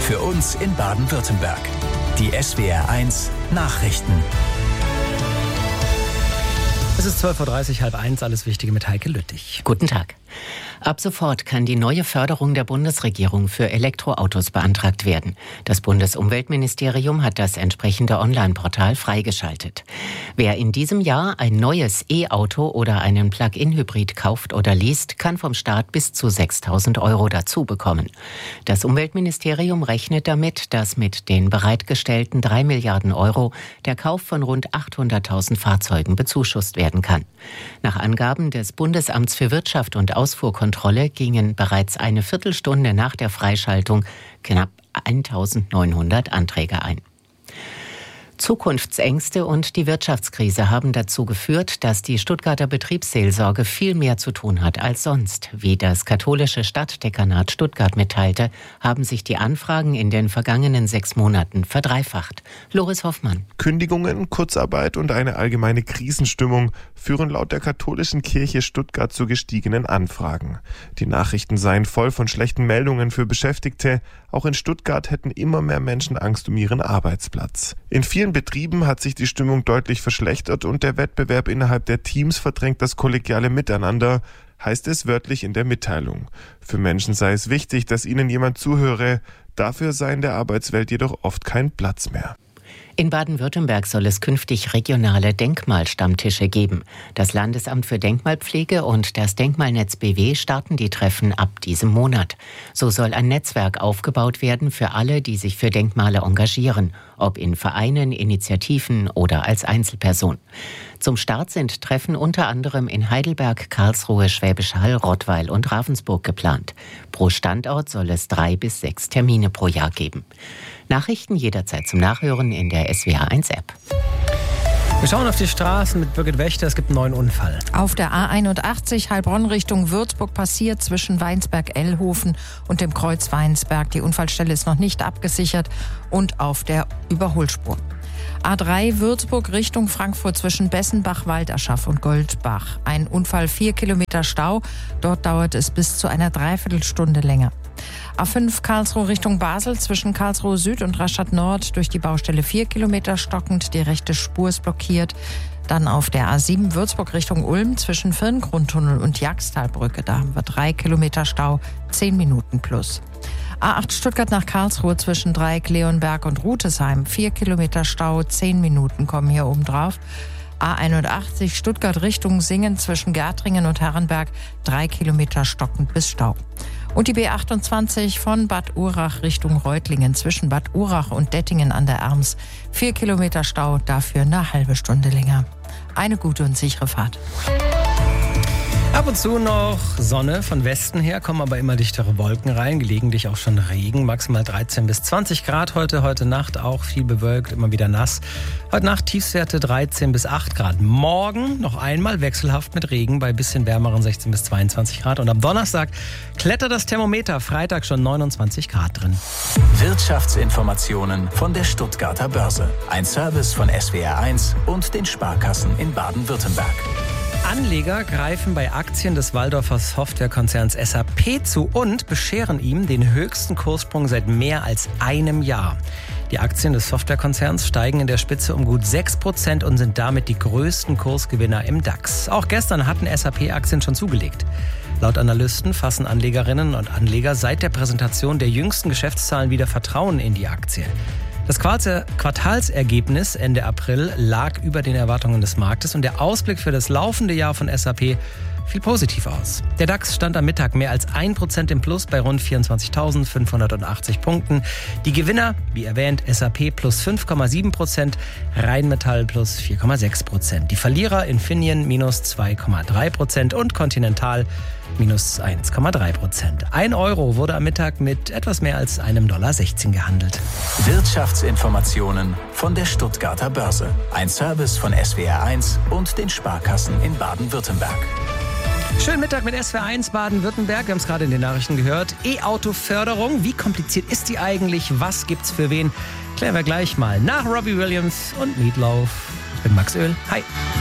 Für uns in Baden-Württemberg. Die SWR1 Nachrichten. Es ist 12.30 Uhr, 12:30, alles Wichtige mit Heike Lüttich. Guten Tag. Ab sofort kann die neue Förderung der Bundesregierung für Elektroautos beantragt werden. Das Bundesumweltministerium hat das entsprechende Online-Portal freigeschaltet. Wer in diesem Jahr ein neues E-Auto oder einen Plug-in-Hybrid kauft oder least, kann vom Staat bis zu 6.000 € dazu bekommen. Das Umweltministerium rechnet damit, dass mit den bereitgestellten 3 Milliarden € der Kauf von rund 800.000 Fahrzeugen bezuschusst werden kann. Nach Angaben des Bundesamts für Wirtschaft und Ausfuhrkontrolle gingen bereits eine Viertelstunde nach der Freischaltung knapp 1.900 Anträge ein. Zukunftsängste und die Wirtschaftskrise haben dazu geführt, dass die Stuttgarter Betriebsseelsorge viel mehr zu tun hat als sonst. Wie das katholische Stadtdekanat Stuttgart mitteilte, haben sich die Anfragen in den vergangenen 6 Monaten verdreifacht. Loris Hoffmann. Kündigungen, Kurzarbeit und eine allgemeine Krisenstimmung führen laut der katholischen Kirche Stuttgart zu gestiegenen Anfragen. Die Nachrichten seien voll von schlechten Meldungen für Beschäftigte. Auch in Stuttgart hätten immer mehr Menschen Angst um ihren Arbeitsplatz. In vielen Betrieben hat sich die Stimmung deutlich verschlechtert und der Wettbewerb innerhalb der Teams verdrängt das kollegiale Miteinander, heißt es wörtlich in der Mitteilung. Für Menschen sei es wichtig, dass ihnen jemand zuhöre. Dafür sei in der Arbeitswelt jedoch oft kein Platz mehr. In Baden-Württemberg soll es künftig regionale Denkmalstammtische geben. Das Landesamt für Denkmalpflege und das Denkmalnetz BW starten die Treffen ab diesem Monat. So soll ein Netzwerk aufgebaut werden für alle, die sich für Denkmale engagieren, ob in Vereinen, Initiativen oder als Einzelperson. Zum Start sind Treffen unter anderem in Heidelberg, Karlsruhe, Schwäbisch Hall, Rottweil und Ravensburg geplant. Pro Standort soll es 3 bis 6 Termine pro Jahr geben. Nachrichten jederzeit zum Nachhören in der SWR1-App. Wir schauen auf die Straßen mit Birgit Wächter. Es gibt einen neuen Unfall. Auf der A81 Heilbronn Richtung Würzburg passiert zwischen Weinsberg-Ellhofen und dem Kreuz Weinsberg. Die Unfallstelle ist noch nicht abgesichert und auf der Überholspur. A3 Würzburg Richtung Frankfurt zwischen Bessenbach, Walderschaff und Goldbach. Ein Unfall, 4 Kilometer Stau. Dort dauert es bis zu einer Dreiviertelstunde länger. A5 Karlsruhe Richtung Basel zwischen Karlsruhe Süd und Rastatt Nord durch die Baustelle 4 Kilometer stockend. Die rechte Spur ist blockiert. Dann auf der A7 Würzburg Richtung Ulm zwischen Firngrundtunnel und Jagstalbrücke. Da haben wir 3 Kilometer Stau, 10 Minuten plus. A8 Stuttgart nach Karlsruhe zwischen Dreieck, Leonberg und Rutesheim. 4 Kilometer Stau, 10 Minuten kommen hier oben drauf. A81 Stuttgart Richtung Singen zwischen Gärtringen und Herrenberg. 3 Kilometer stockend bis Stau. Und die B28 von Bad Urach Richtung Reutlingen zwischen Bad Urach und Dettingen an der Erms. 4 Kilometer Stau, dafür eine halbe Stunde länger. Eine gute und sichere Fahrt. Ab und zu noch Sonne von Westen her, kommen aber immer dichtere Wolken rein, gelegentlich auch schon Regen, maximal 13 bis 20 Grad heute Nacht auch viel bewölkt, immer wieder nass. Heute Nacht Tiefstwerte 13 bis 8 Grad. Morgen noch einmal wechselhaft mit Regen bei bisschen wärmeren 16 bis 22 Grad. Und am Donnerstag klettert das Thermometer, Freitag schon 29 Grad drin. Wirtschaftsinformationen von der Stuttgarter Börse. Ein Service von SWR1 und den Sparkassen in Baden-Württemberg. Anleger greifen bei Aktien des Walldorfer Softwarekonzerns SAP zu und bescheren ihm den höchsten Kurssprung seit mehr als einem Jahr. Die Aktien des Softwarekonzerns steigen in der Spitze um gut 6% und sind damit die größten Kursgewinner im DAX. Auch gestern hatten SAP-Aktien schon zugelegt. Laut Analysten fassen Anlegerinnen und Anleger seit der Präsentation der jüngsten Geschäftszahlen wieder Vertrauen in die Aktie. Das Quartalsergebnis Ende April lag über den Erwartungen des Marktes und der Ausblick für das laufende Jahr von SAP fiel positiv aus. Der DAX stand am Mittag mehr als 1% im Plus bei rund 24.580 Punkten. Die Gewinner, wie erwähnt, SAP plus 5,7%, Rheinmetall plus 4,6%. Die Verlierer Infineon minus 2,3% und Continental minus 1,3%. 1 Euro wurde am Mittag mit etwas mehr als $1,16 gehandelt. Wirtschaftsinformationen von der Stuttgarter Börse. Ein Service von SWR1 und den Sparkassen in Baden-Württemberg. Schönen Mittag mit SWR1 Baden-Württemberg. Wir haben es gerade in den Nachrichten gehört. E-Auto-Förderung. Wie kompliziert ist die eigentlich? Was gibt's für wen? Klären wir gleich mal nach Robbie Williams und Meatloaf. Ich bin Max Öl. Hi.